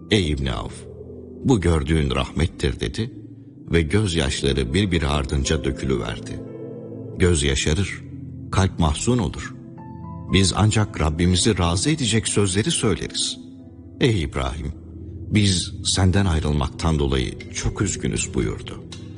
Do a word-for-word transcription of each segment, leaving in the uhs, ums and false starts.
Ey İbni Avf, bu gördüğün rahmettir dedi ve gözyaşları birbiri ardınca dökülüverdi. Göz yaşarır, kalp mahzun olur. Biz ancak Rabbimizi razı edecek sözleri söyleriz. Ey İbrahim, biz senden ayrılmaktan dolayı çok üzgünüz buyurdu.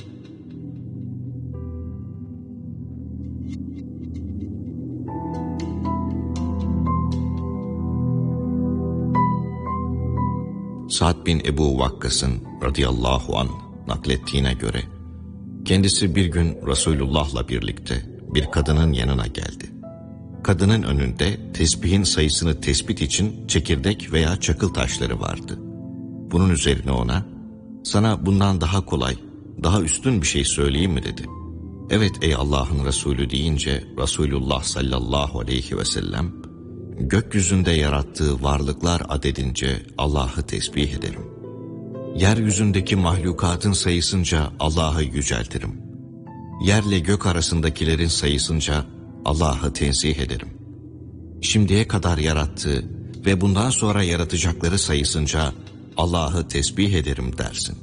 Sa'd bin Ebu Vakkas'ın radıyallahu anh naklettiğine göre, kendisi bir gün Resulullah'la birlikte bir kadının yanına geldi. Kadının önünde tesbihin sayısını tespit için çekirdek veya çakıl taşları vardı. Bunun üzerine ona, sana bundan daha kolay, daha üstün bir şey söyleyeyim mi dedi. Evet ey Allah'ın Resulü deyince Resulullah sallallahu aleyhi ve sellem, gökyüzünde yarattığı varlıklar adedince Allah'ı tesbih ederim. Yeryüzündeki mahlukatın sayısınca Allah'ı yüceltirim. Yerle gök arasındakilerin sayısınca Allah'ı tenzih ederim. Şimdiye kadar yarattığı ve bundan sonra yaratacakları sayısınca Allah'ı tesbih ederim dersin.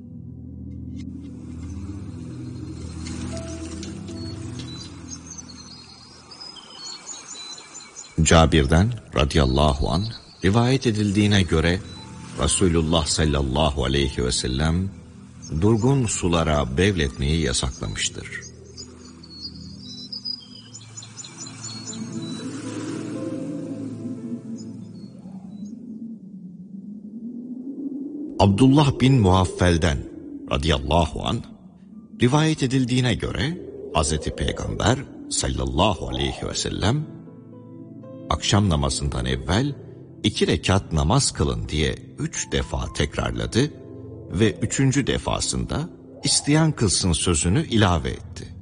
Cabir'den radıyallahu anh rivayet edildiğine göre Resulullah sallallahu aleyhi ve sellem durgun sulara bevletmeyi yasaklamıştır. Abdullah bin Muaffel'den radıyallahu anh rivayet edildiğine göre Hazreti Peygamber sallallahu aleyhi ve sellem akşam namazından evvel iki rekat namaz kılın diye üç defa tekrarladı ve üçüncü defasında isteyen kılsın sözünü ilave etti.